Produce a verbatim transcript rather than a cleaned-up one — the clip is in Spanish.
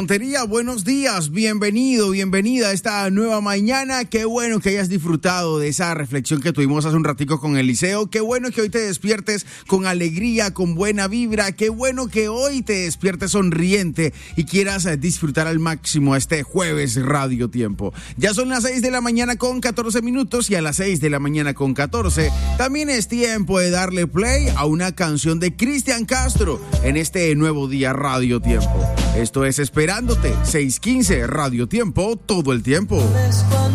Montería, buenos días, bienvenido, bienvenida a esta nueva mañana. Qué bueno que hayas disfrutado de esa reflexión que tuvimos hace un ratico con Eliseo. Qué bueno que hoy te despiertes con alegría, con buena vibra. Qué bueno que hoy te despiertes sonriente y quieras disfrutar al máximo este jueves Radio Tiempo. Ya son las seis de la mañana con catorce minutos y a las seis de la mañana con catorce también es tiempo de darle play a una canción de Cristian Castro en este nuevo día Radio Tiempo. Esto es Esperándote, seiscientos quince Radio Tiempo, todo el tiempo.